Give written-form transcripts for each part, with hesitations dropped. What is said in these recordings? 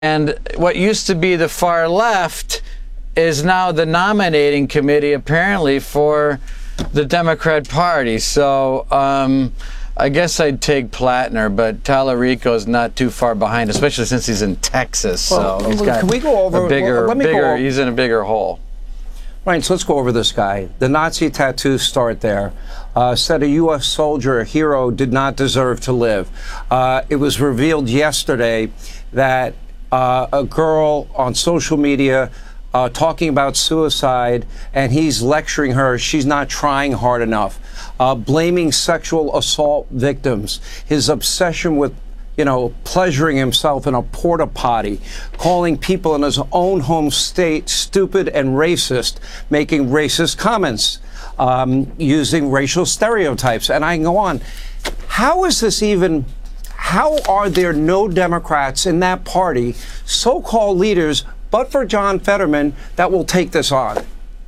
And what used to be the far left is now the nominating committee, apparently, for the Democrat Party. So I guess I'd take Plattner, but Tallarico's not too far behind, especially since he's in Texas. Well, so he's got can we go over, a bigger, he's in a bigger hole. Right, so let's go over this guy. The Nazi tattoos start there. Said a U.S. soldier, a hero, did not deserve to live. It was revealed yesterday that a girl on social media talking about suicide, and he's lecturing her. She's not trying hard enough. Blaming sexual assault victims. His obsession with, pleasuring himself in a porta potty, calling people in his own home state stupid and racist, making racist comments, using racial stereotypes. And I can go on. How is this even... How are there no Democrats in that party, so-called leaders, but for John Fetterman, that will take this on?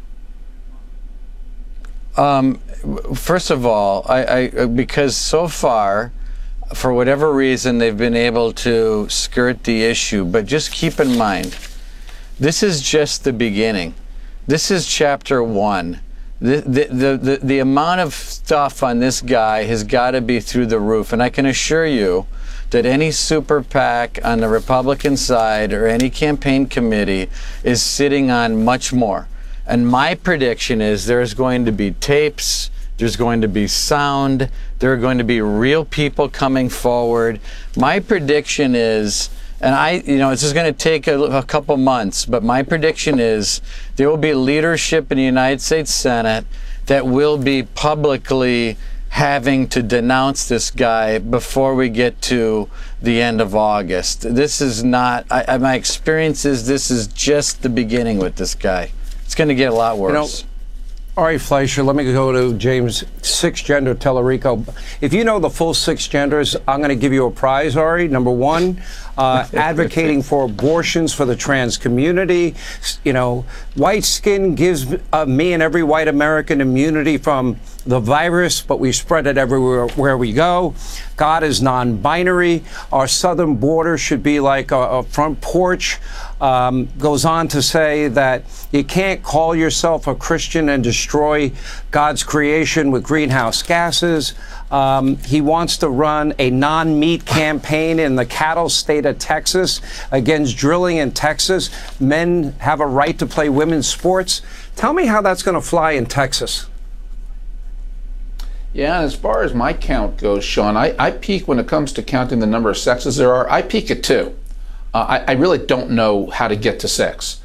First of all, because so far, for whatever reason, they've been able to skirt the issue. But just keep in mind, this is just the beginning. This is chapter 1. The amount of stuff on this guy has got to be through the roof. And I can assure you that any super PAC on the Republican side or any campaign committee is sitting on much more. And my prediction is there's going to be tapes, there's going to be sound, there are going to be real people coming forward. My prediction is, and it's just going to take a couple months, but my prediction is there will be leadership in the United States Senate that will be publicly having to denounce this guy before we get to the end of August. This is not, my experience is this is just the beginning with this guy. It's going to get a lot worse. Ari Fleischer, let me go to James, six-gender Tallarico. If you know the full 6 genders, I'm going to give you a prize, Ari. Number 1, advocating for abortions for the trans community. White skin gives me and every white American immunity from the virus, but we spread it everywhere where we go. God is non-binary. Our southern border should be like a front porch. Goes on to say that you can't call yourself a Christian and destroy God's creation with greenhouse gases. He wants to run a non-meat campaign in the cattle state of Texas against drilling in Texas. Men have a right to play women's sports. Tell me how that's going to fly in Texas. Yeah, as far as my count goes, Sean, I peak when it comes to counting the number of sexes there are. I peak at 2. I really don't know how to get to 6.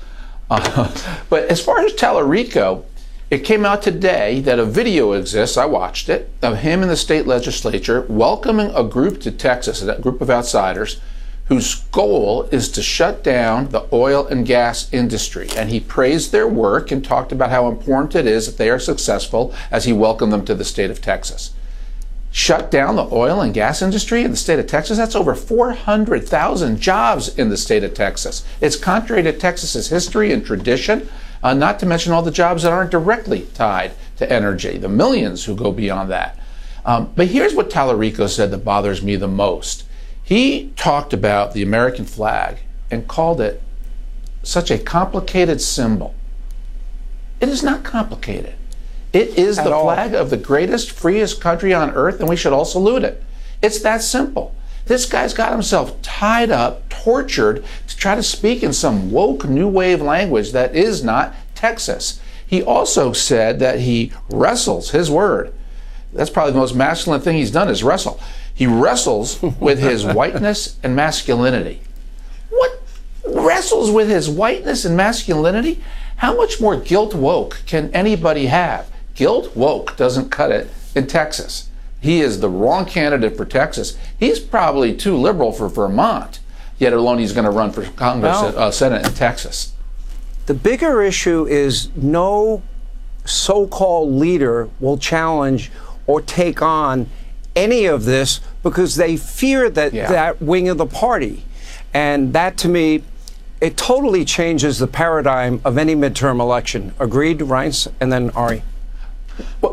But as far as Tallarico, it came out today that a video exists, I watched it, of him in the state legislature welcoming a group to Texas, a group of outsiders, whose goal is to shut down the oil and gas industry. And he praised their work and talked about how important it is that they are successful as he welcomed them to the state of Texas. Shut down the oil and gas industry in the state of Texas? That's over 400,000 jobs in the state of Texas. It's contrary to Texas's history and tradition, not to mention all the jobs that aren't directly tied to energy, the millions who go beyond that. But here's what Tallarico said that bothers me the most. He talked about the American flag and called it such a complicated symbol. It is not complicated. It is the flag of the greatest, freest country on earth, and we should all salute it. It's that simple. This guy's got himself tied up, tortured, to try to speak in some woke new wave language that is not Texas. He also said that he wrestles, his word. That's probably the most masculine thing he's done is wrestle. He wrestles with his whiteness and masculinity. What? Wrestles with his whiteness and masculinity? How much more guilt woke can anybody have? Guilt woke doesn't cut it in Texas. He is the wrong candidate for Texas. He's probably too liberal for Vermont, yet alone he's going to run for Congress, Senate in Texas. The bigger issue is no so-called leader will challenge or take on any of this because they fear that that wing of the party. And that, to me, it totally changes the paradigm of any midterm election. Agreed, Reince? And then Ari. Well,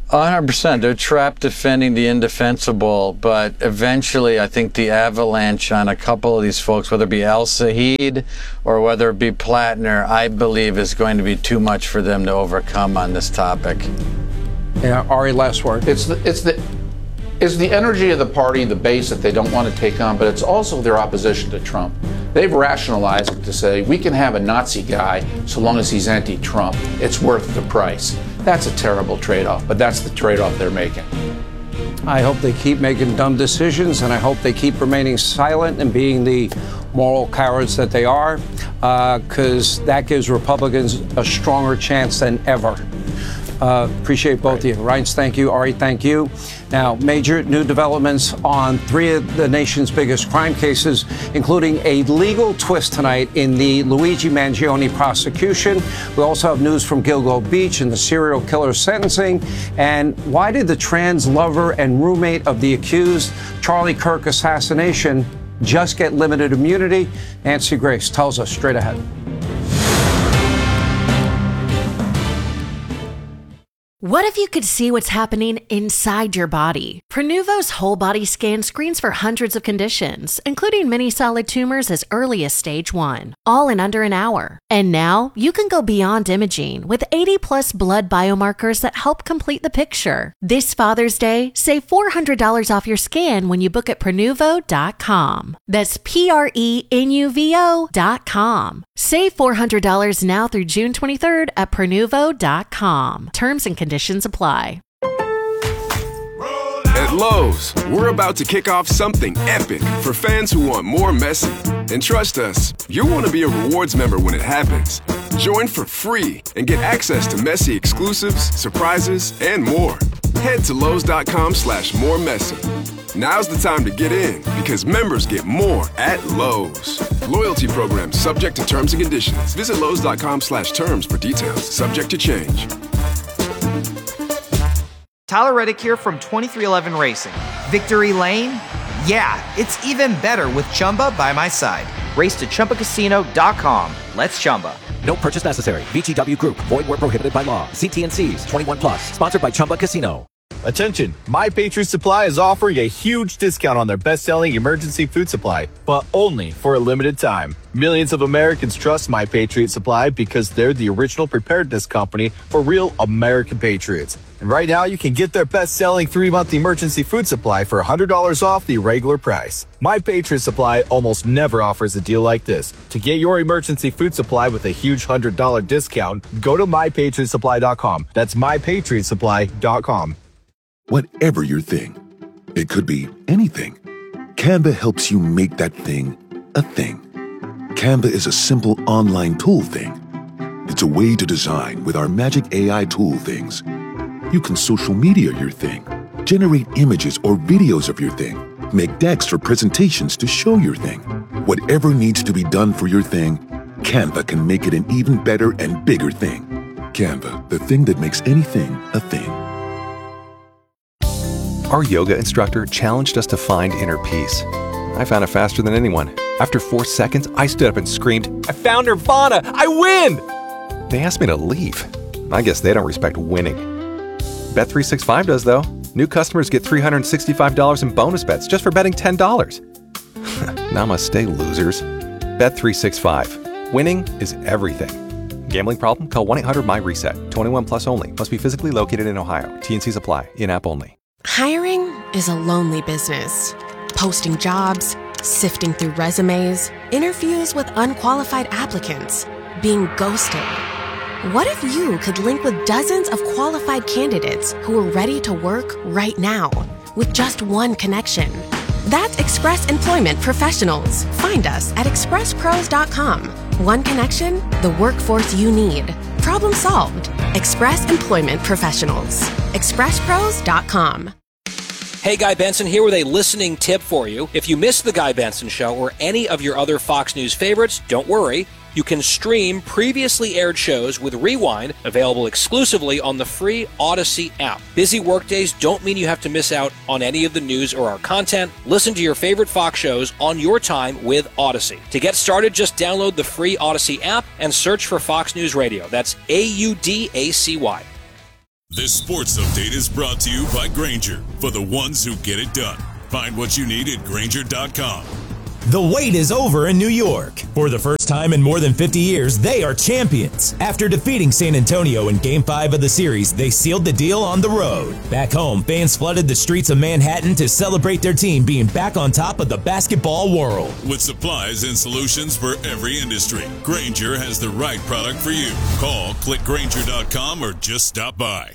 100%. They're trapped defending the indefensible, but eventually I think the avalanche on a couple of these folks, whether it be Al Saeed or whether it be Plattner, I believe is going to be too much for them to overcome on this topic. Yeah, Ari, last word. It's the energy of the party, the base that they don't want to take on, but it's also their opposition to Trump. They've rationalized it to say, we can have a Nazi guy so long as he's anti-Trump. It's worth the price. That's a terrible trade-off, but that's the trade-off they're making. I hope they keep making dumb decisions, and I hope they keep remaining silent and being the moral cowards that they are, because that gives Republicans a stronger chance than ever. Appreciate both of you. Reince, thank you. Ari, thank you. Now, major new developments on 3 of the nation's biggest crime cases, including a legal twist tonight in the Luigi Mangione prosecution. We also have news from Gilgo Beach and the serial killer sentencing. And why did the trans lover and roommate of the accused Charlie Kirk assassination just get limited immunity? Nancy Grace tells us straight ahead. What if you could see what's happening inside your body? Prenuvo's whole body scan screens for hundreds of conditions, including many solid tumors as early as stage 1, all in under an hour. And now you can go beyond imaging with 80+ blood biomarkers that help complete the picture. This Father's Day, save $400 off your scan when you book at Prenuvo.com. That's Prenuvo.com. Save $400 now through June 23rd at Prenuvo.com. Terms and conditions apply. At Lowe's, we're about to kick off something epic for fans who want more Messi. And trust us, you'll want to be a rewards member when it happens. Join for free and get access to Messi exclusives, surprises, and more. Head to Lowe's.com/moremessy. Now's the time to get in because members get more at Lowe's. Loyalty program subject to terms and conditions. Visit Lowe's.com/terms for details. Subject to change. Tyler Reddick here from 2311 Racing. Victory Lane? Yeah, it's even better with Chumba by my side. Race to ChumbaCasino.com. Let's Chumba. No purchase necessary. VGW Group. Void where prohibited by law. See T&Cs. 21+. Sponsored by Chumba Casino. Attention, My Patriot Supply is offering a huge discount on their best-selling emergency food supply, but only for a limited time. Millions of Americans trust My Patriot Supply because they're the original preparedness company for real American patriots. And right now, you can get their best-selling 3-month emergency food supply for $100 off the regular price. My Patriot Supply almost never offers a deal like this. To get your emergency food supply with a huge $100 discount, go to MyPatriotSupply.com. That's MyPatriotSupply.com. Whatever your thing, it could be anything. Canva helps you make that thing a thing. Canva is a simple online tool thing. It's a way to design with our magic AI tool things. You can social media your thing, generate images or videos of your thing, make decks or presentations to show your thing. Whatever needs to be done for your thing, Canva can make it an even better and bigger thing. Canva, the thing that makes anything a thing. Our yoga instructor challenged us to find inner peace. I found it faster than anyone. After 4 seconds, I stood up and screamed, "I found Nirvana! I win!" They asked me to leave. I guess they don't respect winning. Bet365 does, though. New customers get $365 in bonus bets just for betting $10. Namaste, losers. Bet365. Winning is everything. Gambling problem? Call 1-800-MY-RESET. 21 plus only. Must be physically located in Ohio. T&Cs apply. In-app only. Hiring is a lonely business. Posting jobs, sifting through resumes, interviews with unqualified applicants, being ghosted. What if you could link with dozens of qualified candidates who are ready to work right now with just one connection? That's Express Employment Professionals. Find us at expresspros.com. One connection, the workforce you need. Problem solved. Express Employment Professionals. expresspros.com. Hey, Guy Benson here with a listening tip for you. If you missed The Guy Benson Show or any of your other Fox News favorites, don't worry. You can stream previously aired shows with Rewind, available exclusively on the free Odyssey app. Busy workdays don't mean you have to miss out on any of the news or our content. Listen to your favorite Fox shows on your time with Odyssey. To get started, just download the free Odyssey app and search for Fox News Radio. That's AUDACY. This sports update is brought to you by Grainger, for the ones who get it done. Find what you need at Grainger.com. The wait is over in New York. For the first time in more than 50 years, they are champions. After defeating San Antonio in Game 5 of the series, they sealed the deal on the road. Back home, fans flooded the streets of Manhattan to celebrate their team being back on top of the basketball world. With supplies and solutions for every industry, Grainger has the right product for you. Call, click Grainger.com, or just stop by.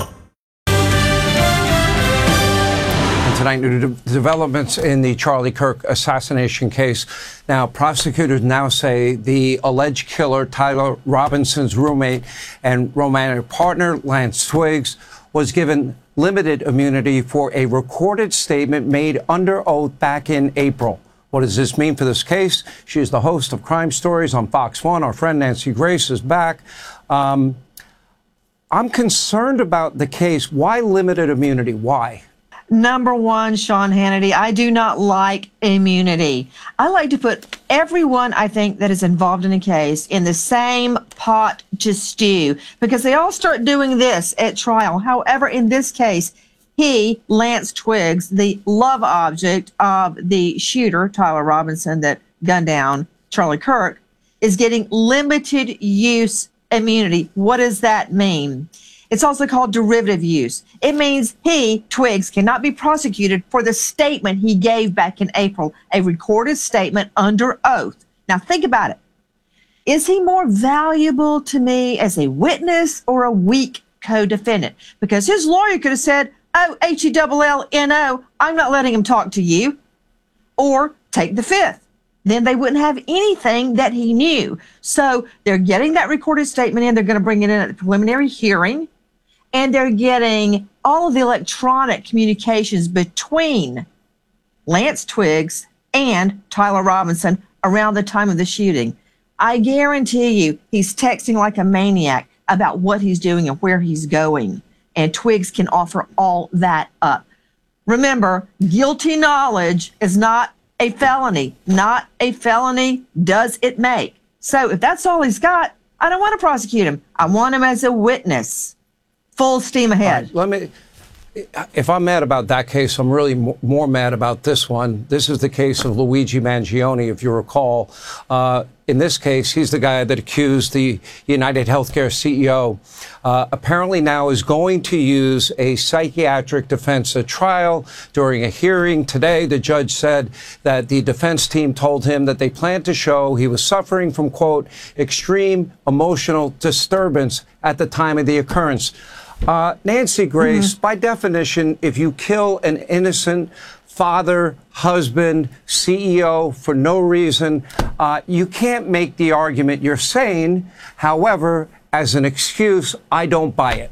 Tonight, new developments in the Charlie Kirk assassination case. Now, prosecutors now say the alleged killer, Tyler Robinson's roommate and romantic partner, Lance Twiggs, was given limited immunity for a recorded statement made under oath back in April. What does this mean for this case? She is the host of Crime Stories on Fox 1. Our friend Nancy Grace is back. I'm concerned about the case. Why limited immunity? Why? Number one, Sean Hannity, I do not like immunity. I like to put everyone, I think, that is involved in a case in the same pot to stew, because they all start doing this at trial. However, in this case, he, Lance Twiggs, the love object of the shooter, Tyler Robinson, that gunned down Charlie Kirk, is getting limited use immunity. What does that mean? It's also called derivative use. It means he, Twiggs, cannot be prosecuted for the statement he gave back in April, a recorded statement under oath. Now think about it. Is he more valuable to me as a witness or a weak co-defendant? Because his lawyer could have said, oh, H-E-L-L-N-O, I'm not letting him talk to you. Or take the fifth. Then they wouldn't have anything that he knew. So they're getting that recorded statement in. They're going to bring it in at the preliminary hearing. And they're getting all of the electronic communications between Lance Twiggs and Tyler Robinson around the time of the shooting. I guarantee you he's texting like a maniac about what he's doing and where he's going. And Twiggs can offer all that up. Remember, guilty knowledge is not a felony. Not a felony does it make. So if that's all he's got, I don't want to prosecute him. I want him as a witness. Full steam ahead. If I'm mad about that case, I'm really more mad about this one. This is the case of Luigi Mangione, if you recall. In this case, he's the guy that accused the United Healthcare CEO. Apparently now is going to use a psychiatric defense at trial. During a hearing today, the judge said that the defense team told him that they planned to show he was suffering from, quote, extreme emotional disturbance at the time of the occurrence. Nancy Grace, by definition, if you kill an innocent father, husband, CEO for no reason, you can't make the argument you're saying. However, as an excuse, I don't buy it.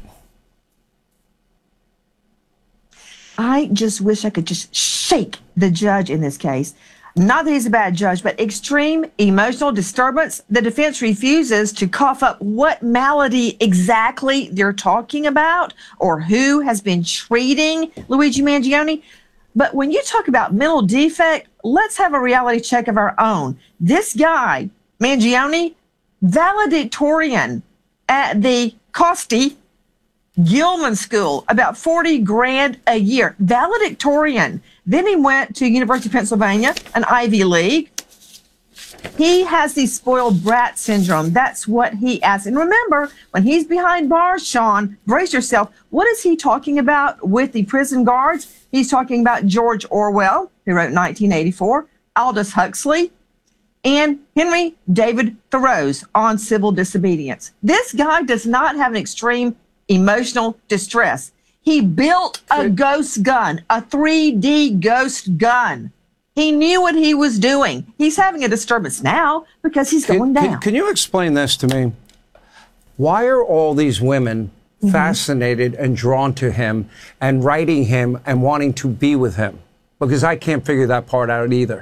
I just wish I could just shake the judge in this case. Not that he's a bad judge, but extreme emotional disturbance. The defense refuses to cough up what malady exactly they're talking about or who has been treating Luigi Mangione. But when you talk about mental defect, let's have a reality check of our own. This guy, Mangione, valedictorian at the Costi Gilman School, about 40 grand a year, valedictorian. Then he went to University of Pennsylvania, an Ivy League. He has the spoiled brat syndrome. That's what he has. And remember, when he's behind bars, Sean, brace yourself. What is he talking about with the prison guards? He's talking about George Orwell, who wrote 1984, Aldous Huxley, and Henry David Thoreau's On Civil Disobedience. This guy does not have an extreme emotional distress. He built a ghost gun, a 3D ghost gun. He knew what he was doing. He's having a disturbance now because he's going down. Can you explain this to me? Why are all these women fascinated and drawn to him and writing him and wanting to be with him? Because I can't figure that part out either.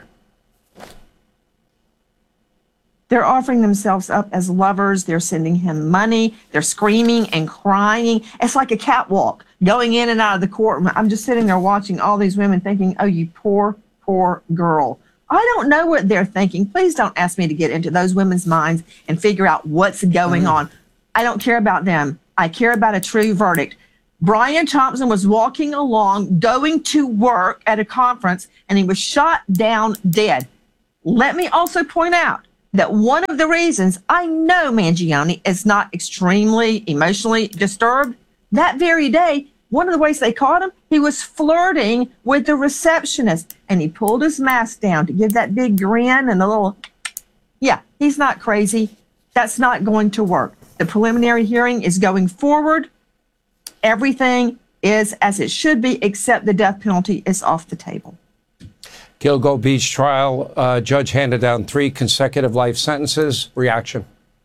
They're offering themselves up as lovers. They're sending him money. They're screaming and crying. It's like a catwalk going in and out of the courtroom. I'm just sitting there watching all these women thinking, oh, you poor, poor girl. I don't know what they're thinking. Please don't ask me to get into those women's minds and figure out what's going on. I don't care about them. I care about a true verdict. Brian Thompson was walking along, going to work at a conference, and he was shot down dead. Let me also point out that one of the reasons I know Mangione is not extremely emotionally disturbed, that very day, one of the ways they caught him, he was flirting with the receptionist, and he pulled his mask down to give that big grin and a little, yeah, he's not crazy. That's not going to work. The preliminary hearing is going forward. Everything is as it should be, except the death penalty is off the table. Gilgo Beach trial, judge handed down 3 consecutive life sentences. Reaction?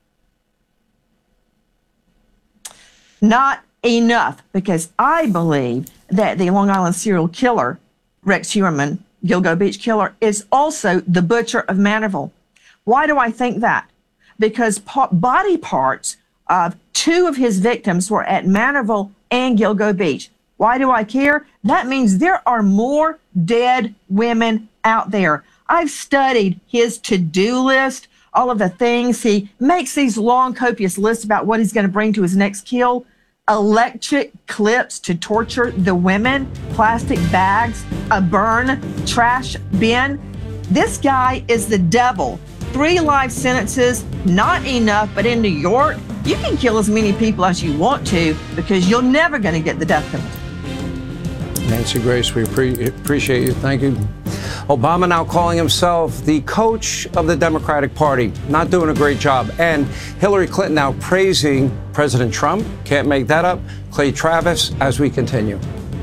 Not enough, because I believe that the Long Island serial killer, Rex Heuermann, Gilgo Beach killer, is also the butcher of Manorville. Why do I think that? Because body parts of 2 of his victims were at Manorville and Gilgo Beach. Why do I care? That means there are more dead women out there. I've studied his to-do list, all of the things. He makes these long, copious lists about what he's going to bring to his next kill. Electric clips to torture the women, plastic bags, a burn, trash bin. This guy is the devil. 3 life sentences, not enough, but in New York, you can kill as many people as you want to because you're never going to get the death penalty. Nancy Grace, we appreciate you. Thank you. Obama now calling himself the coach of the Democratic Party. Not doing a great job. And Hillary Clinton now praising President Trump. Can't make that up. Clay Travis, as we continue.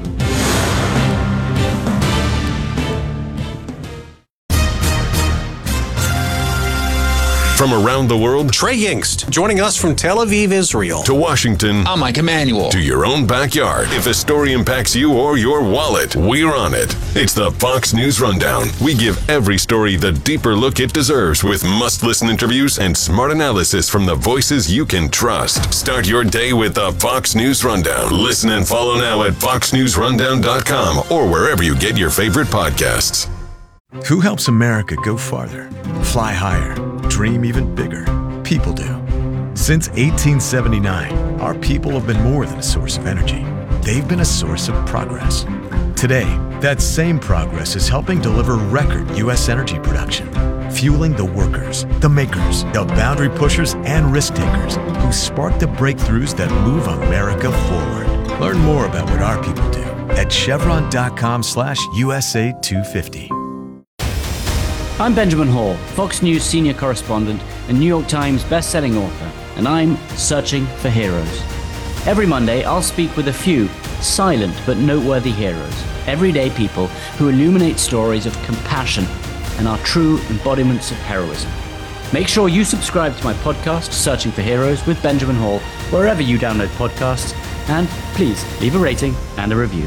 From around the world, Trey Yingst, joining us from Tel Aviv, Israel. To Washington, I'm Mike Emanuel. To your own backyard. If a story impacts you or your wallet, we're on it. It's the Fox News Rundown. We give every story the deeper look it deserves with must-listen interviews and smart analysis from the voices you can trust. Start your day with the Fox News Rundown. Listen and follow now at foxnewsrundown.com or wherever you get your favorite podcasts. Who helps America go farther, fly higher, dream even bigger? People do. Since 1879, our people have been more than a source of energy. They've been a source of progress. Today, that same progress is helping deliver record U.S. energy production, fueling the workers, the makers, the boundary pushers, and risk takers who spark the breakthroughs that move America forward. Learn more about what our people do at chevron.com/USA 250. I'm Benjamin Hall, Fox News senior correspondent and New York Times best-selling author, and I'm searching for heroes. Every Monday, I'll speak with a few silent but noteworthy heroes, everyday people who illuminate stories of compassion and are true embodiments of heroism. Make sure you subscribe to my podcast, Searching for Heroes with Benjamin Hall, wherever you download podcasts, and please leave a rating and a review.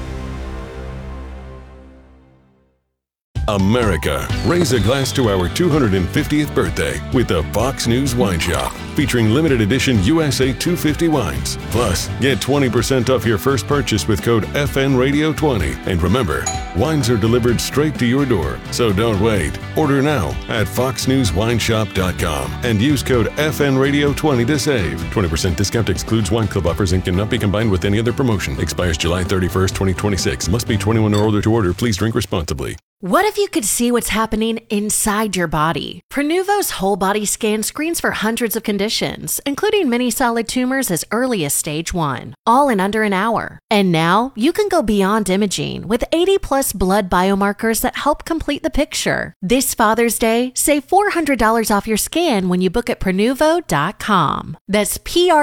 America, raise a glass to our 250th birthday with the Fox News Wine Shop, featuring limited edition USA 250 wines. Plus, get 20% off your first purchase with code FNRadio20. And remember, wines are delivered straight to your door, so don't wait. Order now at foxnewswineshop.com and use code FNRadio20 to save. 20% discount excludes wine club offers and cannot be combined with any other promotion. Expires July 31st, 2026. Must be 21 or older to order. Please drink responsibly. What if you could see what's happening inside your body? Prenuvo's whole body scan screens for hundreds of conditions, including many solid tumors as early as stage 1, all in under an hour. And now you can go beyond imaging with 80+ blood biomarkers that help complete the picture. This Father's Day, save $400 off your scan when you book at Prenuvo.com. That's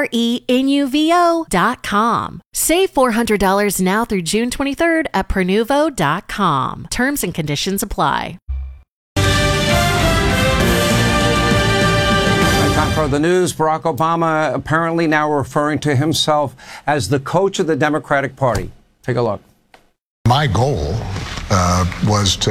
Prenuvo.com. Save $400 now through June 23rd at Prenuvo.com. Terms and conditions apply. Time for the news. Barack Obama apparently now referring to himself as the coach of the Democratic Party. Take a look. My goal was to,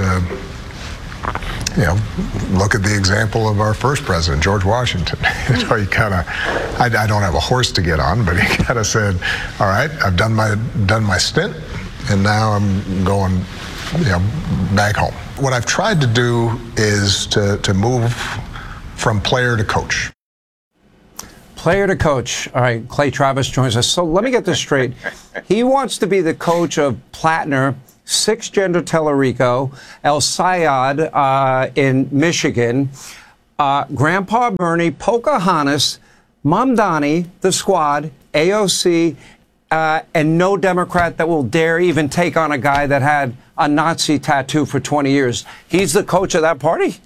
look at the example of our first president, George Washington. He kind of, I don't have a horse to get on, but he kind of said, all right, I've done my stint, and now I'm going, back home. What I've tried to do is to move from player to coach. Player to coach. All right, Clay Travis joins us. So let me get this straight. He wants to be the coach of Plattner, 6 Gender Tellerico, El Sayad in Michigan, Grandpa Bernie, Pocahontas, Mamdani, the Squad, AOC, and no Democrat that will dare even take on a guy that had a Nazi tattoo for 20 years. He's the coach of that party?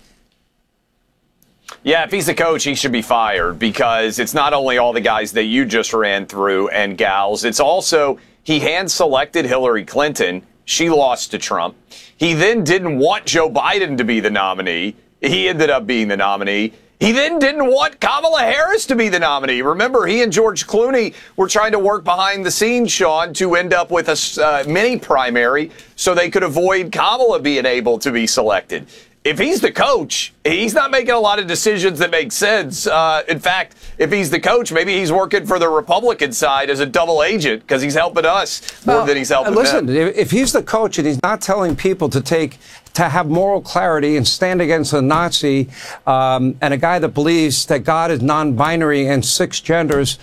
Yeah, if he's the coach, he should be fired, because it's not only all the guys that you just ran through and gals, it's also he hand-selected Hillary Clinton. She lost to Trump. He then didn't want Joe Biden to be the nominee. He ended up being the nominee. He then didn't want Kamala Harris to be the nominee. Remember, he and George Clooney were trying to work behind the scenes, Sean, to end up with a mini primary so they could avoid Kamala being able to be selected. If he's the coach, he's not making a lot of decisions that make sense. In fact, if he's the coach, maybe he's working for the Republican side as a double agent, because he's helping us more than he's helping them. If he's the coach and he's not telling people to have moral clarity and stand against a Nazi and a guy that believes that God is non-binary and 6 genders,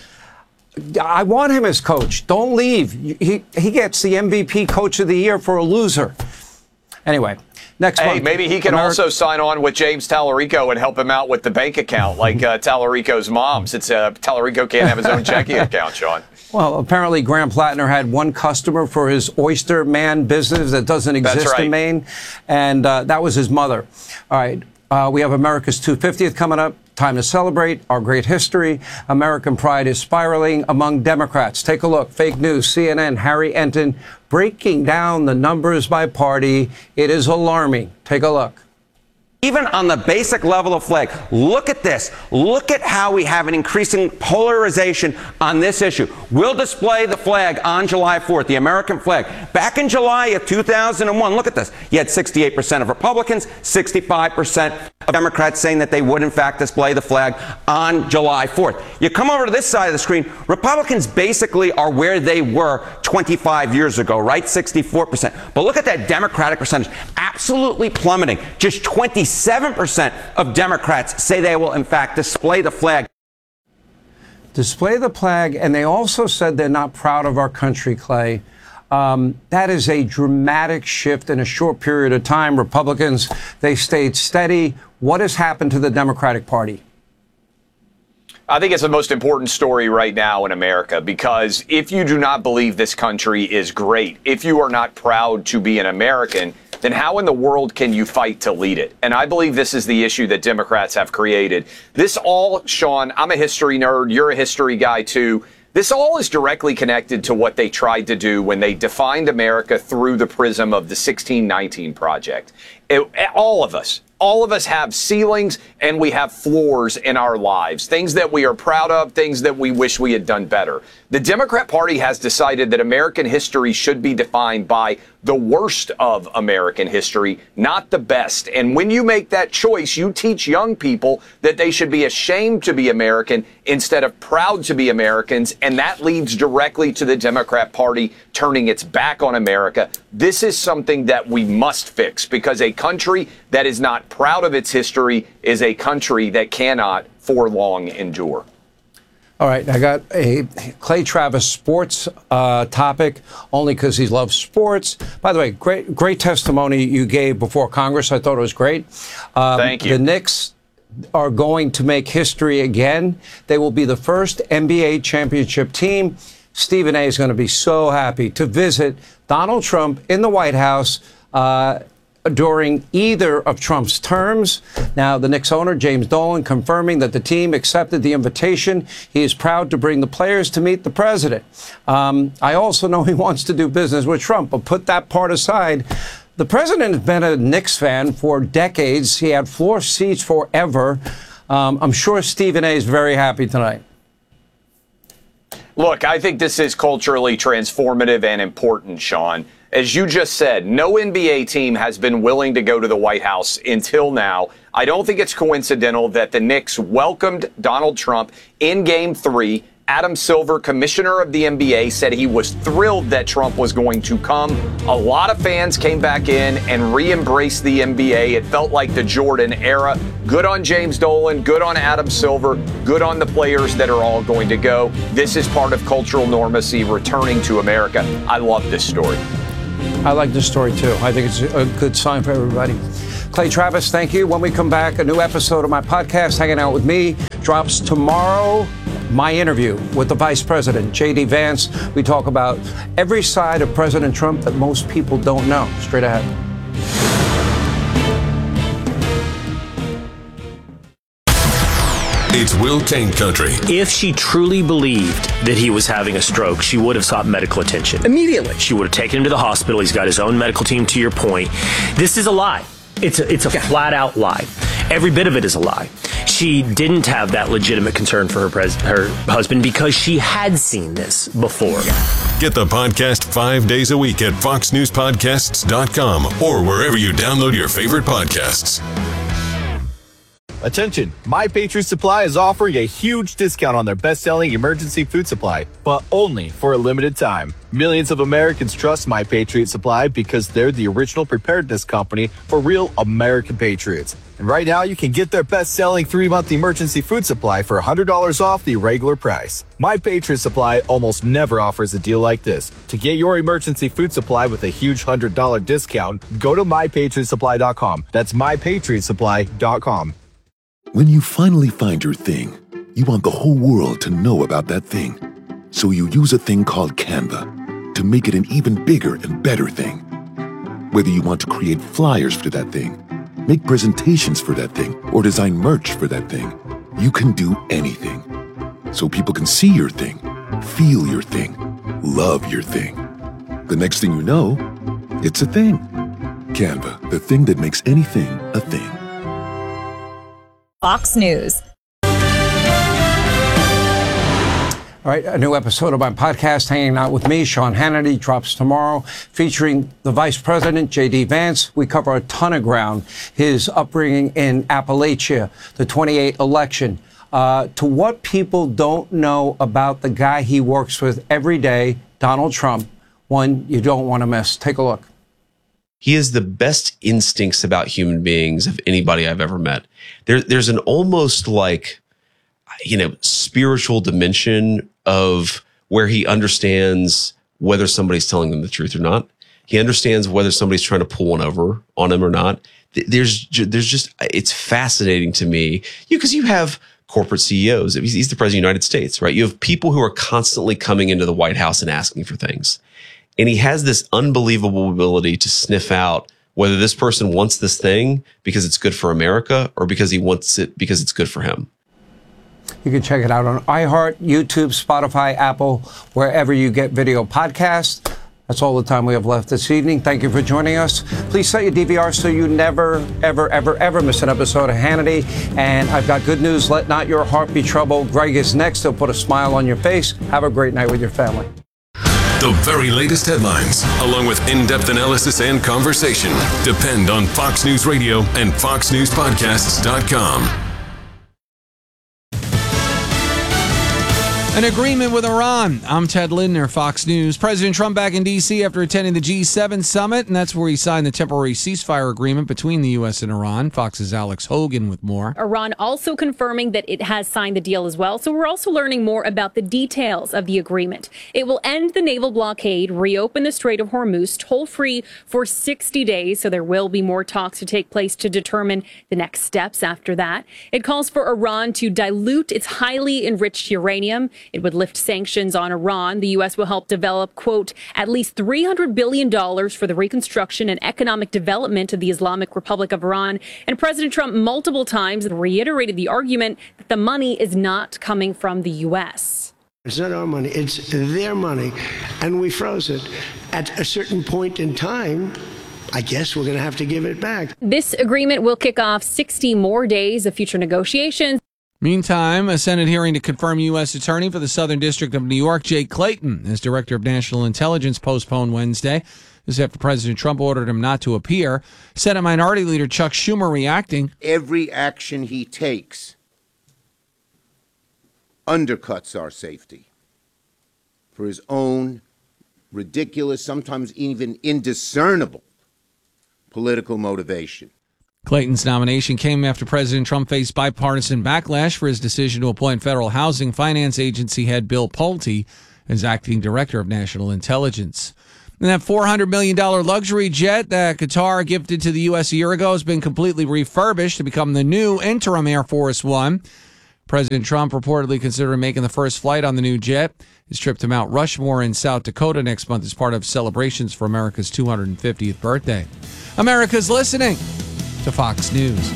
I want him as coach. Don't leave. He gets the MVP Coach of the Year for a loser. Anyway. Next month, maybe he can also sign on with James Tallarico and help him out with the bank account, like Tallarico's mom, since Tallarico can't have his own checking account, Sean. Well, apparently Graham Plattner had one customer for his Oyster Man business that doesn't exist in Maine, and that was his mother. All right, we have America's 250th coming up. Time to celebrate our great history. American pride is spiraling among Democrats. Take a look. Fake news. CNN, Harry Enton, breaking down the numbers by party. It is alarming. Take a look. Even on the basic level of flag, look at this. Look at how we have an increasing polarization on this issue. We'll display the flag on July 4th, the American flag. Back in July of 2001, look at this. You had 68% of Republicans, 65% of Democrats saying that they would, in fact, display the flag on July 4th. You come over to this side of the screen, Republicans basically are where they were 25 years ago, right? 64%. But look at that Democratic percentage, absolutely plummeting. Just 27% of Democrats say they will, in fact, display the flag. Display the flag, and they also said they're not proud of our country, Clay. That is a dramatic shift in a short period of time. Republicans, they stayed steady. What has happened to the Democratic Party? I think it's the most important story right now in America, because if you do not believe this country is great, if you are not proud to be an American, then how in the world can you fight to lead it? And I believe this is the issue that Democrats have created. This all, Sean, I'm a history nerd. You're a history guy, too. This all is directly connected to what they tried to do when they defined America through the prism of the 1619 Project. All of us have ceilings and we have floors in our lives, things that we are proud of, things that we wish we had done better. The Democrat Party has decided that American history should be defined by the worst of American history, not the best. And when you make that choice, you teach young people that they should be ashamed to be American instead of proud to be Americans. And that leads directly to the Democrat Party turning its back on America. This is something that we must fix, because a country that is not proud of its history is a country that cannot for long endure. All right, I got a Clay Travis sports topic, only because he loves sports. By the way, great testimony you gave before Congress. I thought it was great. Thank you. The Knicks are going to make history again. They will be the first NBA championship team. Stephen A. is going to be so happy to visit Donald Trump in the White House during either of Trump's terms. Now, the Knicks owner, James Dolan, confirming that the team accepted the invitation. He is proud to bring the players to meet the president. I also know he wants to do business with Trump, but put that part aside. The president has been a Knicks fan for decades. He had floor seats forever. I'm sure Stephen A. is very happy tonight. Look, I think this is culturally transformative and important, Sean. As you just said, no NBA team has been willing to go to the White House until now. I don't think it's coincidental that the Knicks welcomed Donald Trump in Game 3 Adam Silver, commissioner of the NBA, said he was thrilled that Trump was going to come. A lot of fans came back in and re-embraced the NBA. It felt like the Jordan era. Good on James Dolan, good on Adam Silver, good on the players that are all going to go. This is part of cultural normacy returning to America. I love this story. I like this story, too. I think it's a good sign for everybody. Clay Travis, thank you. When we come back, a new episode of my podcast, Hanging Out With Me, drops tomorrow. My interview with the Vice President, J.D. Vance. We talk about every side of President Trump that most people don't know. Straight ahead. It's Will Kane Country. If she truly believed that he was having a stroke, she would have sought medical attention immediately. She would have taken him to the hospital. He's got his own medical team, to your point. This is a lie. It's a flat-out lie. Every bit of it is a lie. She didn't have that legitimate concern for her husband because she had seen this before. Get the podcast 5 days a week at foxnewspodcasts.com or wherever you download your favorite podcasts. Attention, My Patriot Supply is offering a huge discount on their best-selling emergency food supply, but only for a limited time. Millions of Americans trust My Patriot Supply because they're the original preparedness company for real American patriots. And right now, you can get their best-selling 3-month emergency food supply for $100 off the regular price. My Patriot Supply almost never offers a deal like this. To get your emergency food supply with a huge $100 discount, go to MyPatriotSupply.com. That's MyPatriotSupply.com. When you finally find your thing, you want the whole world to know about that thing. So you use a thing called Canva to make it an even bigger and better thing. Whether you want to create flyers for that thing, make presentations for that thing, or design merch for that thing, you can do anything. So people can see your thing, feel your thing, love your thing. The next thing you know, it's a thing. Canva, the thing that makes anything a thing. Fox News. All right, a new episode of my podcast, Hanging Out With Me, Sean Hannity, drops tomorrow, featuring the Vice President, J.D. Vance. We cover a ton of ground, his upbringing in Appalachia, the 28 election, to what people don't know about the guy he works with every day, Donald Trump, one you don't want to miss. Take a look. He has the best instincts about human beings of anybody I've ever met. There's an almost like, spiritual dimension of where he understands whether somebody's telling him the truth or not. He understands whether somebody's trying to pull one over on him or not. There's just, it's fascinating to me because you have corporate CEOs. He's the president of the United States, right? You have people who are constantly coming into the White House and asking for things. And he has this unbelievable ability to sniff out whether this person wants this thing because it's good for America or because he wants it because it's good for him. You can check it out on iHeart, YouTube, Spotify, Apple, wherever you get video podcasts. That's all the time we have left this evening. Thank you for joining us. Please set your DVR so you never, ever, ever, ever miss an episode of Hannity. And I've got good news. Let not your heart be troubled. Greg is next. He'll put a smile on your face. Have a great night with your family. The very latest headlines, along with in-depth analysis and conversation, depend on Fox News Radio and FoxNewsPodcasts.com. An agreement with Iran. I'm Ted Lindner, Fox News. President Trump back in D.C. after attending the G7 summit, and that's where he signed the temporary ceasefire agreement between the U.S. and Iran. Fox's Alex Hogan with more. Iran also confirming that it has signed the deal as well, so we're also learning more about the details of the agreement. It will end the naval blockade, reopen the Strait of Hormuz toll-free for 60 days, so there will be more talks to take place to determine the next steps after that. It calls for Iran to dilute its highly enriched uranium. It would lift sanctions on Iran. The U.S. will help develop, quote, at least $300 billion for the reconstruction and economic development of the Islamic Republic of Iran. And President Trump multiple times reiterated the argument that the money is not coming from the U.S. It's not our money. It's their money. And we froze it. At a certain point in time, I guess we're going to have to give it back. This agreement will kick off 60 more days of future negotiations. Meantime, a Senate hearing to confirm U.S. Attorney for the Southern District of New York, Jay Clayton, as Director of National Intelligence, postponed Wednesday. This after President Trump ordered him not to appear. Senate Minority Leader Chuck Schumer reacting. Every action he takes undercuts our safety for his own ridiculous, sometimes even indiscernible political motivation. Clayton's nomination came after President Trump faced bipartisan backlash for his decision to appoint Federal Housing Finance Agency head Bill Pulte as acting director of national intelligence. And that $400 million luxury jet that Qatar gifted to the U.S. a year ago has been completely refurbished to become the new interim Air Force One. President Trump reportedly considering making the first flight on the new jet. His trip to Mount Rushmore in South Dakota next month is part of celebrations for America's 250th birthday. America's listening to Fox News.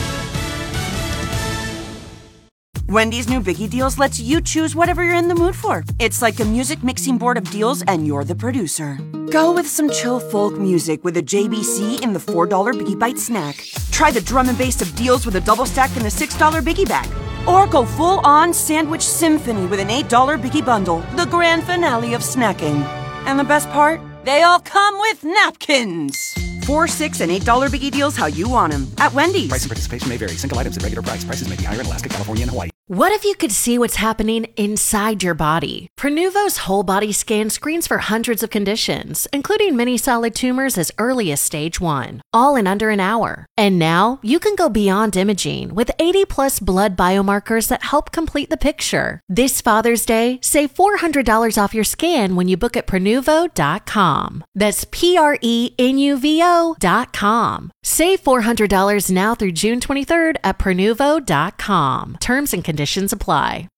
Wendy's new Biggie Deals lets you choose whatever you're in the mood for. It's like a music mixing board of deals, and you're the producer. Go with some chill folk music with a JBC in the $4 Biggie Bite snack. Try the drum and bass of deals with a double stack in the $6 Biggie Bag. Or go full-on sandwich symphony with an $8 Biggie Bundle, the grand finale of snacking. And the best part? They all come with napkins. $4, $6, and $8 Biggie Deals how you want them at Wendy's. Price and participation may vary. Single items at regular price. Prices may be higher in Alaska, California, and Hawaii. What if you could see what's happening inside your body? Prenuvo's whole body scan screens for hundreds of conditions, including many solid tumors as early as stage 1, all in under an hour. And now you can go beyond imaging with 80+ blood biomarkers that help complete the picture. This Father's Day, save $400 off your scan when you book at Prenuvo.com. That's Prenuvo.com. Save $400 now through June 23rd at Prenuvo.com. Terms and conditions apply.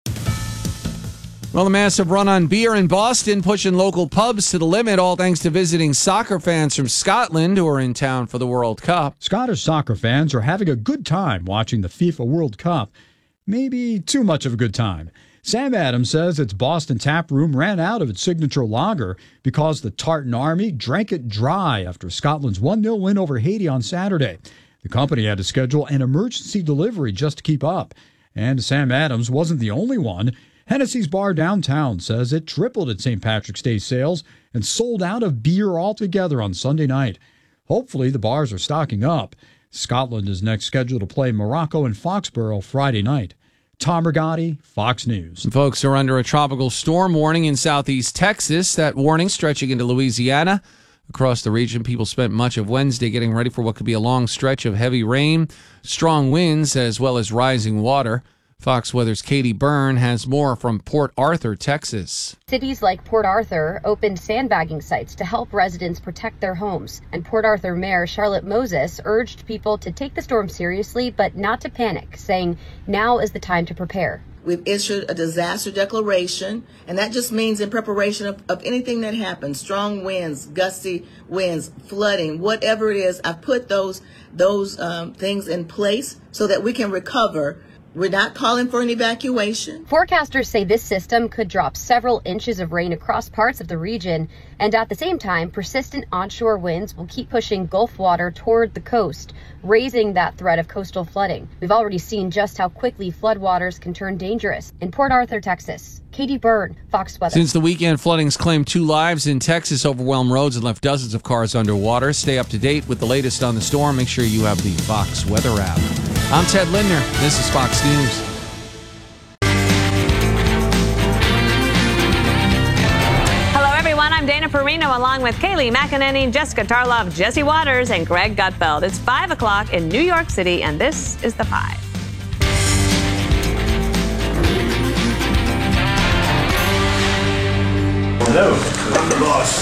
Well, the massive run on beer in Boston pushing local pubs to the limit, all thanks to visiting soccer fans from Scotland who are in town for the World Cup. Scottish soccer fans are having a good time watching the FIFA World Cup. Maybe too much of a good time. Sam Adams says its Boston tap room ran out of its signature lager because the Tartan Army drank it dry after Scotland's 1-0 win over Haiti on Saturday. The company had to schedule an emergency delivery just to keep up. And Sam Adams wasn't the only one. Hennessy's Bar downtown says it tripled its St. Patrick's Day sales and sold out of beer altogether on Sunday night. Hopefully the bars are stocking up. Scotland is next scheduled to play Morocco and Foxborough Friday night. Tom Rigotti, Fox News. Some folks are under a tropical storm warning in southeast Texas. That warning stretching into Louisiana. Across the region, people spent much of Wednesday getting ready for what could be a long stretch of heavy rain, strong winds, as well as rising water. Fox Weather's Katie Byrne has more from Port Arthur, Texas. Cities like Port Arthur opened sandbagging sites to help residents protect their homes. And Port Arthur Mayor Charlotte Moses urged people to take the storm seriously, but not to panic, saying now is the time to prepare. We've issued a disaster declaration, and that just means in preparation of anything that happens, strong winds, gusty winds, flooding, whatever it is, I've put those things in place so that we can recover. We're not calling for an evacuation. Forecasters say this system could drop several inches of rain across parts of the region, and at the same time, persistent onshore winds will keep pushing Gulf water toward the coast, raising that threat of coastal flooding. We've already seen just how quickly floodwaters can turn dangerous. In Port Arthur, Texas, Katie Byrne, Fox Weather. Since the weekend, flooding's claimed 2 lives in Texas, overwhelmed roads and left dozens of cars underwater. Stay up to date with the latest on the storm. Make sure you have the Fox Weather app. I'm Ted Lindner. This is Fox News. Hello, everyone. I'm Dana Perino along with Kaylee McEnany, Jessica Tarlov, Jesse Waters, and Greg Gutfeld. It's 5 o'clock in New York City, and this is The 5. Hello. I'm the boss.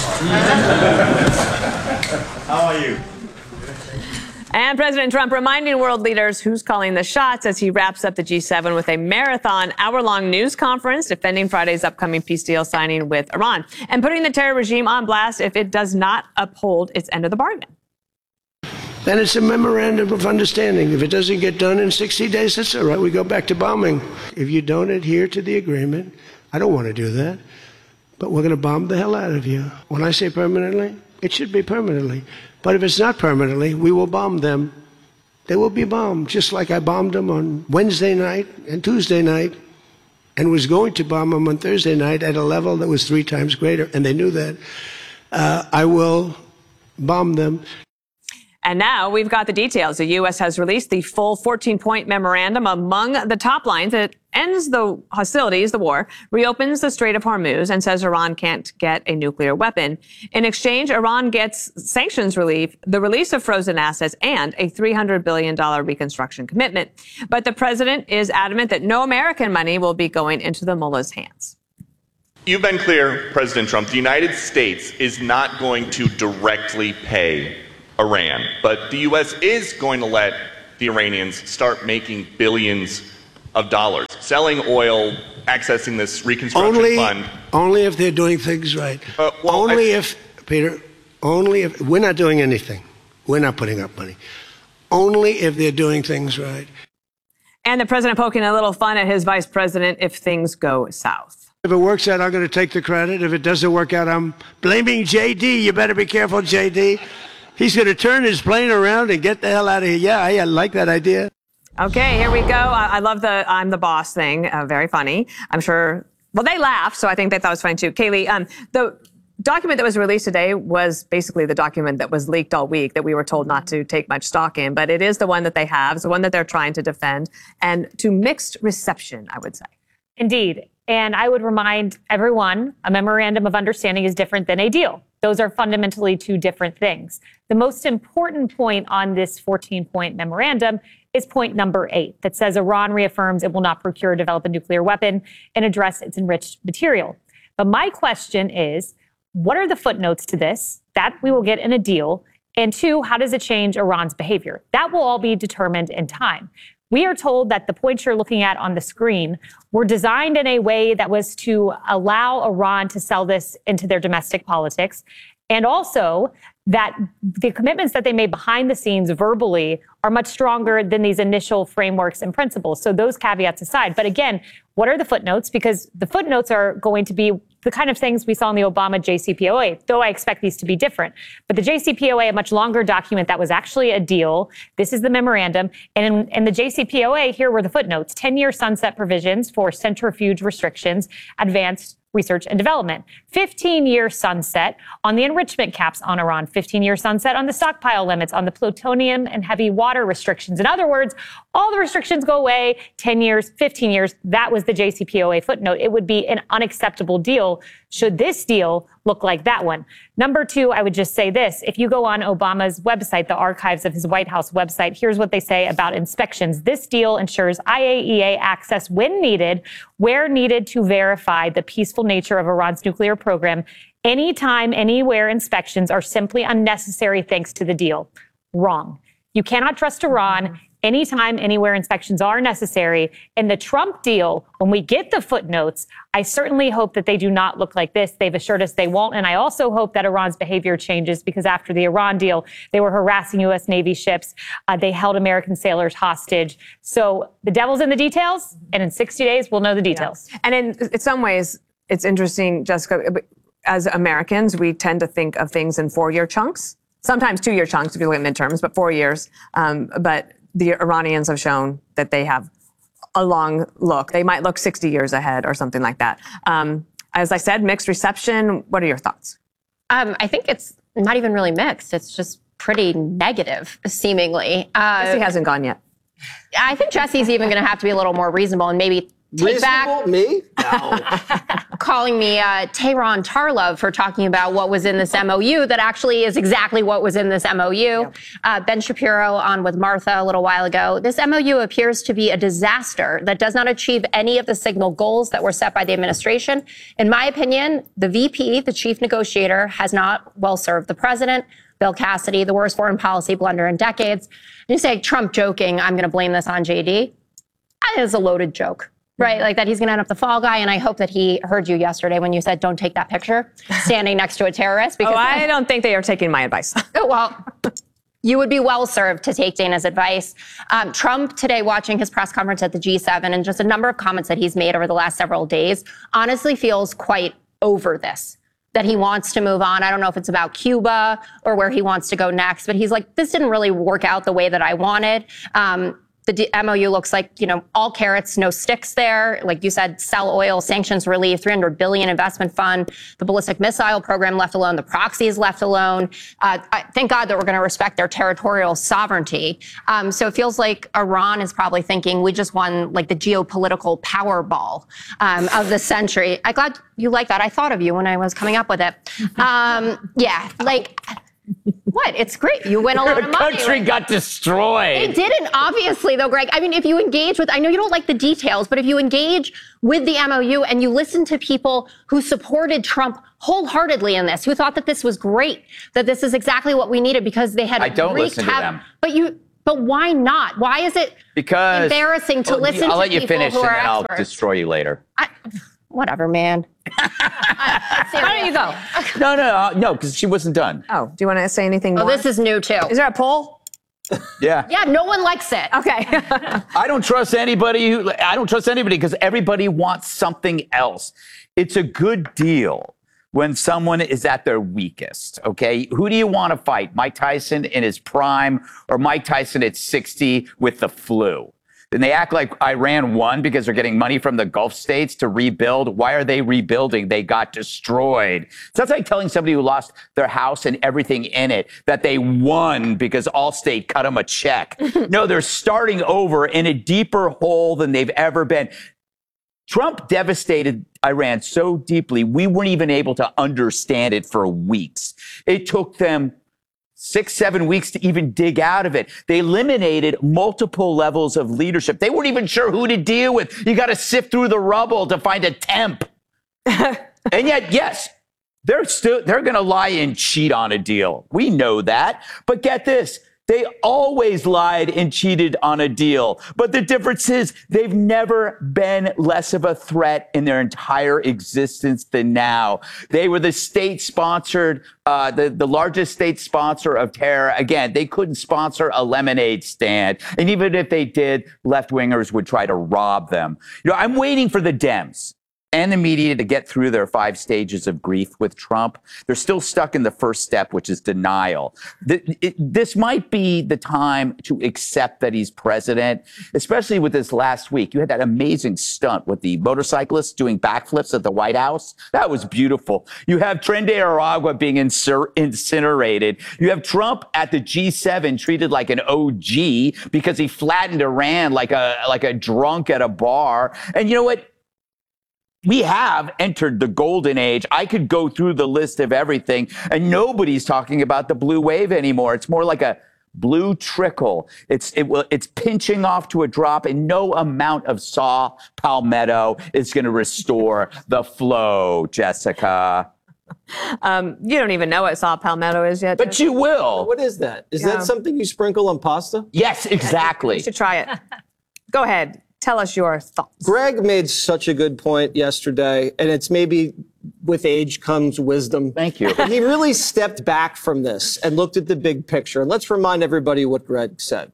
How are you? And President Trump reminding world leaders who's calling the shots as he wraps up the G7 with a marathon hour-long news conference defending Friday's upcoming peace deal signing with Iran and putting the terror regime on blast if it does not uphold its end of the bargain. Then it's a memorandum of understanding. If it doesn't get done in 60 days, that's all right. We go back to bombing. If you don't adhere to the agreement, I don't want to do that, but we're going to bomb the hell out of you. When I say permanently, it should be permanently. But if it's not permanently, we will bomb them. They will be bombed, just like I bombed them on Wednesday night and Tuesday night and was going to bomb them on Thursday night at a level that was 3 times greater, and they knew that. I will bomb them. And now we've got the details. The U.S. has released the full 14-point memorandum. Among the top lines, it ends the hostilities, the war, reopens the Strait of Hormuz, and says Iran can't get a nuclear weapon. In exchange, Iran gets sanctions relief, the release of frozen assets, and a $300 billion reconstruction commitment. But the president is adamant that no American money will be going into the mullah's hands. You've been clear, President Trump, the United States is not going to directly pay Iran, but the U.S. is going to let the Iranians start making billions of dollars, selling oil, accessing this reconstruction fund. Only if they're doing things right. Only if we're not doing anything. We're not putting up money. Only if they're doing things right. And the president poking a little fun at his vice president if things go south. If it works out, I'm going to take the credit. If it doesn't work out, I'm blaming JD. You better be careful, JD. He's going to turn his plane around and get the hell out of here. Yeah, I like that idea. Okay, here we go. I love the I'm the boss thing. Very funny. I'm sure. Well, they laughed, so I think they thought it was funny too. Kaylee, the document that was released today was basically the document that was leaked all week that we were told not to take much stock in, but it is the one that they have. It's the one that they're trying to defend, and to mixed reception, I would say. Indeed. And I would remind everyone, a memorandum of understanding is different than a deal. Those are fundamentally two different things. The most important point on this 14-point memorandum is point number 8, that says Iran reaffirms it will not procure or develop a nuclear weapon and address its enriched material. But my question is, what are the footnotes to this? That we will get in a deal. And 2, how does it change Iran's behavior? That will all be determined in time. We are told that the points you're looking at on the screen were designed in a way that was to allow Iran to sell this into their domestic politics, and also that the commitments that they made behind the scenes verbally are much stronger than these initial frameworks and principles. So those caveats aside. But again, what are the footnotes? Because the footnotes are going to be the kind of things we saw in the Obama JCPOA, though I expect these to be different. But the JCPOA, a much longer document that was actually a deal. This is the memorandum. And in the JCPOA, here were the footnotes: 10-year sunset provisions for centrifuge restrictions, advanced research and development, 15-year sunset on the enrichment caps on Iran, 15-year sunset on the stockpile limits, on the plutonium and heavy water restrictions. In other words, all the restrictions go away, 10 years, 15 years. That was the JCPOA footnote. It would be an unacceptable deal should this deal look like that one. Number 2, I would just say this. If you go on Obama's website, the archives of his White House website, here's what they say about inspections. This deal ensures IAEA access when needed, where needed, to verify the peaceful nature of Iran's nuclear program. Anytime, anywhere inspections are simply unnecessary thanks to the deal. Wrong. You cannot trust Iran. Anytime, anywhere inspections are necessary. In the Trump deal, when we get the footnotes, I certainly hope that they do not look like this. They've assured us they won't. And I also hope that Iran's behavior changes, because after the Iran deal, they were harassing U.S. Navy ships. They held American sailors hostage. So the devil's in the details. And in 60 days, we'll know the details. Yeah. And in some ways, it's interesting, Jessica, as Americans, we tend to think of things in 4-year chunks, sometimes 2-year chunks if you look at midterms, but 4 years. But the Iranians have shown that they have a long look. They might look 60 years ahead or something like that. As I said, mixed reception. What are your thoughts? I think it's not even really mixed. It's just pretty negative, seemingly. Jesse hasn't gone yet. I think Jesse's even going to have to be a little more reasonable and maybe take back me? No. calling me Tehran Tarlov for talking about what was in this MOU that actually is exactly what was in this MOU. Ben Shapiro on with Martha a little while ago. This MOU appears to be a disaster that does not achieve any of the signal goals that were set by the administration. In my opinion, the VP, the chief negotiator, has not well served the president. Bill Cassidy, the worst foreign policy blunder in decades. You say Trump joking, I'm going to blame this on JD. I think it's a loaded joke. Right, like that he's going to end up the fall guy. And I hope that he heard you yesterday when you said, don't take that picture standing next to a terrorist. Because I don't think they are taking my advice. Well, you would be well served to take Dana's advice. Trump today, watching his press conference at the G7 and just a number of comments that he's made over the last several days, honestly feels quite over this, that he wants to move on. I don't know if it's about Cuba or where he wants to go next, but he's like, this didn't really work out the way that I wanted. The MOU looks like, all carrots, no sticks there. Like you said, sell oil, sanctions relief, $300 billion investment fund, the ballistic missile program left alone, the proxies left alone. Thank God that we're going to respect their territorial sovereignty. So it feels like Iran is probably thinking we just won like the geopolitical Powerball of the century. I'm glad you like that. I thought of you when I was coming up with it. What? It's great. You win a lot of money. The country got destroyed. It didn't, obviously, though, Greg. I mean, if you engage with, I know you don't like the details, but if you engage with the MOU and you listen to people who supported Trump wholeheartedly in this, who thought that this was great, that this is exactly what we needed because they had I don't listen to them. But why not? Why is it embarrassing to listen to people who are experts? I'll let you finish and then I'll destroy you later. Whatever, man. Why don't you go? No, because she wasn't done. Oh, do you want to say anything more? Oh, this is new, too. Is there a poll? Yeah. Yeah, no one likes it. Okay. I don't trust anybody because everybody wants something else. It's a good deal when someone is at their weakest, okay? Who do you want to fight? Mike Tyson in his prime or Mike Tyson at 60 with the flu? Then they act like Iran won because they're getting money from the Gulf states to rebuild. Why are they rebuilding? They got destroyed. So that's like telling somebody who lost their house and everything in it that they won because Allstate cut them a check. No, they're starting over in a deeper hole than they've ever been. Trump devastated Iran so deeply, we weren't even able to understand it for weeks. It took them 6-7 weeks to even dig out of it. They eliminated multiple levels of leadership. They weren't even sure who to deal with. You got to sift through the rubble to find a temp. And yet, yes, they're going to lie and cheat on a deal. We know that. But get this. They always lied and cheated on a deal. But the difference is they've never been less of a threat in their entire existence than now. They were the state-sponsored, the largest state sponsor of terror. Again, they couldn't sponsor a lemonade stand. And even if they did, left-wingers would try to rob them. I'm waiting for the Dems and the media to get through their 5 stages of grief with Trump. They're still stuck in the first step, which is denial. This might be the time to accept that he's president, especially with this last week. You had that amazing stunt with the motorcyclists doing backflips at the White House. That was beautiful. You have Tren de Aragua being incinerated. You have Trump at the G7 treated like an OG because he flattened Iran like a drunk at a bar. And you know what? We have entered the golden age. I could go through the list of everything, and nobody's talking about the blue wave anymore. It's more like a blue trickle. It's pinching off to a drop, and no amount of saw palmetto is going to restore the flow, Jessica. You don't even know what saw palmetto is yet. But you will. What is that? Is that something you sprinkle on pasta? Yes, exactly. You should try it. Go ahead. Tell us your thoughts. Greg made such a good point yesterday, and it's maybe with age comes wisdom. Thank you. He really stepped back from this and looked at the big picture. And let's remind everybody what Greg said.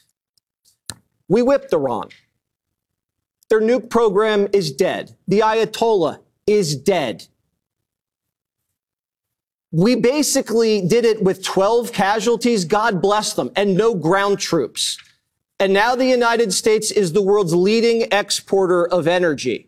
We whipped Iran. Their nuke program is dead. The Ayatollah is dead. We basically did it with 12 casualties, God bless them, and no ground troops. And now the United States is the world's leading exporter of energy.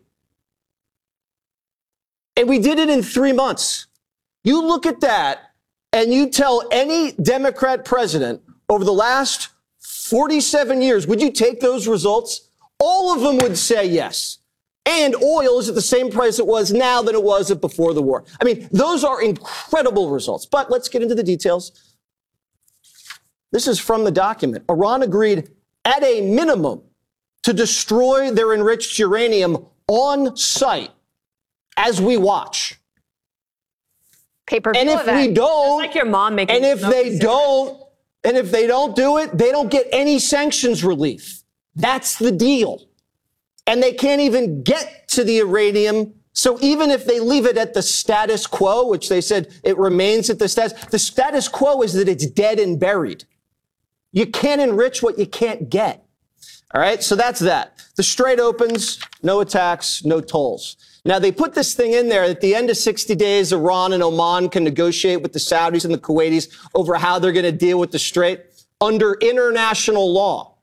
And we did it in 3 months. You look at that and you tell any Democrat president over the last 47 years, would you take those results? All of them would say yes. And oil is at the same price it was now than it was before the war. I mean, those are incredible results. But let's get into the details. This is from the document. Iran agreed at a minimum to destroy their enriched uranium on site as we watch. Pay-per-view and if we don't, it's like your mom making. And if they don't do it, they don't get any sanctions relief. That's the deal. And they can't even get to the uranium. So even if they leave it at the status quo, which they said it remains at the status quo is that it's dead and buried. You can't enrich what you can't get. All right, so that's that. The Strait opens, no attacks, no tolls. Now, they put this thing in there. At the end of 60 days, Iran and Oman can negotiate with the Saudis and the Kuwaitis over how they're going to deal with the Strait under international law.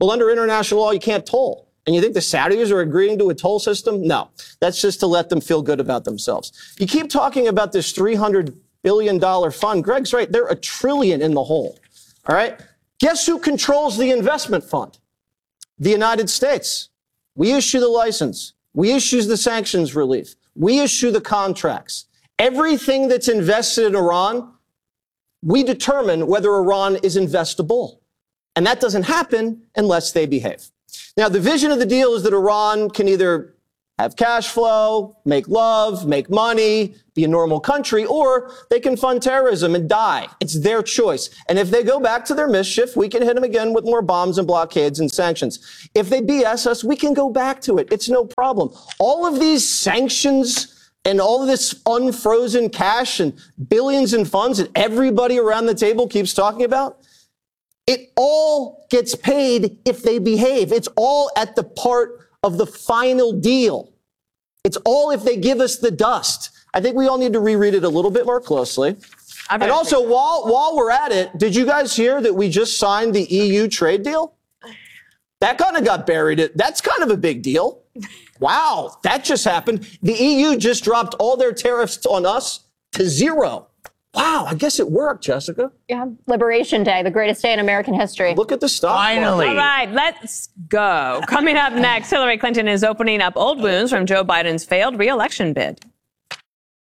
Well, under international law, you can't toll. And you think the Saudis are agreeing to a toll system? No. That's just to let them feel good about themselves. You keep talking about this $300 billion fund. Greg's right. They're $1 trillion in the hole. All right? Guess who controls the investment fund? The United States. We issue the license. We issue the sanctions relief. We issue the contracts. Everything that's invested in Iran, we determine whether Iran is investable. And that doesn't happen unless they behave. Now, the vision of the deal is that Iran can either have cash flow, make love, make money, be a normal country, or they can fund terrorism and die. It's their choice. And if they go back to their mischief, we can hit them again with more bombs and blockades and sanctions. If they BS us, we can go back to it. It's no problem. All of these sanctions and all of this unfrozen cash and billions in funds that everybody around the table keeps talking about, it all gets paid if they behave. It's all at the part of the final deal. It's all if they give us the dust. I think we all need to reread it a little bit more closely. And also, while we're at it, did you guys hear that we just signed the EU trade deal? That kind of got buried. That's kind of a big deal. Wow, that just happened. The EU just dropped all their tariffs on us to 0. Wow, I guess it worked, Jessica. Yeah, Liberation Day, the greatest day in American history. Look at the stuff. Finally. All right, let's go. Coming up next, Hillary Clinton is opening up old wounds from Joe Biden's failed re-election bid.